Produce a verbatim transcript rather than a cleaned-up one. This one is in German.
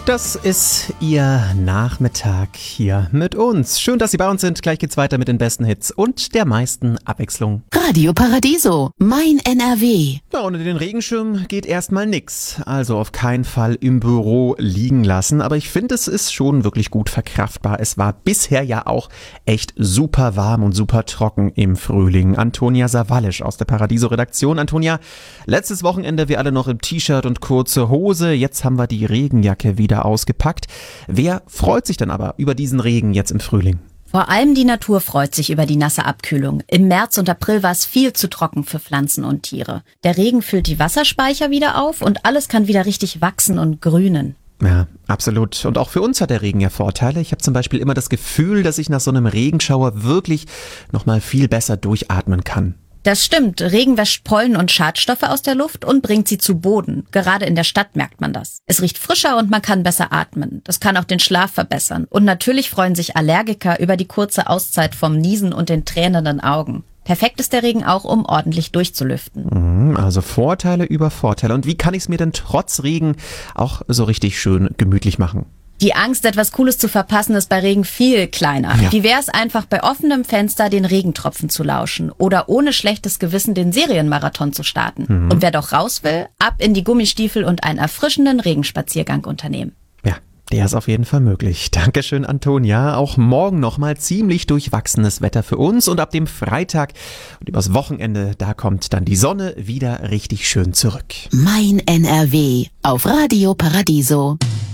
Das ist Ihr Nachmittag hier mit uns. Schön, dass Sie bei uns sind. Gleich geht's weiter mit den besten Hits und der meisten Abwechslung. Radio Paradiso, mein N R W. Ja, ohne den Regenschirm geht erstmal nix. Also auf keinen Fall im Büro liegen lassen. Aber ich finde, es ist schon wirklich gut verkraftbar. Es war bisher ja auch echt super warm und super trocken im Frühling. Antonia Sawallisch aus der Paradiso-Redaktion. Antonia, letztes Wochenende wir alle noch im T-Shirt und kurze Hose. Jetzt haben wir die Regenjacke wieder ausgepackt. Wer freut sich denn aber über diesen Regen jetzt im Frühling? Vor allem die Natur freut sich über die nasse Abkühlung. Im März und April war es viel zu trocken für Pflanzen und Tiere. Der Regen füllt die Wasserspeicher wieder auf und alles kann wieder richtig wachsen und grünen. Ja, absolut. Und auch für uns hat der Regen ja Vorteile. Ich habe zum Beispiel immer das Gefühl, dass ich nach so einem Regenschauer wirklich nochmal viel besser durchatmen kann. Das stimmt. Regen wäscht Pollen und Schadstoffe aus der Luft und bringt sie zu Boden. Gerade in der Stadt merkt man das. Es riecht frischer und man kann besser atmen. Das kann auch den Schlaf verbessern. Und natürlich freuen sich Allergiker über die kurze Auszeit vom Niesen und den tränenden Augen. Perfekt ist der Regen auch, um ordentlich durchzulüften. Also Vorteile über Vorteile. Und wie kann ich es mir denn trotz Regen auch so richtig schön gemütlich machen? Die Angst, etwas Cooles zu verpassen, ist bei Regen viel kleiner. Ja. Wie wäre es einfach, bei offenem Fenster den Regentropfen zu lauschen oder ohne schlechtes Gewissen den Serienmarathon zu starten? Mhm. Und wer doch raus will, ab in die Gummistiefel und einen erfrischenden Regenspaziergang unternehmen. Ja, der ist auf jeden Fall möglich. Dankeschön, Antonia. Auch morgen nochmal ziemlich durchwachsenes Wetter für uns und ab dem Freitag und übers Wochenende, da kommt dann die Sonne wieder richtig schön zurück. Mein N R W auf Radio Paradiso.